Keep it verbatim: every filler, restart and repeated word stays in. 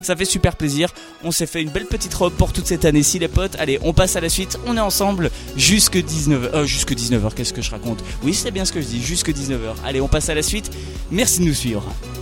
Ça fait super plaisir. On s'est fait une belle petite robe pour toute cette année-ci, les potes. Allez, on passe à la suite. On est ensemble jusque dix-neuf heures. Euh, jusque dix-neuf heures, qu'est-ce que je raconte ? Oui, c'est bien ce que je dis, jusque dix-neuf heures. Allez, on passe à la suite. Merci de nous suivre.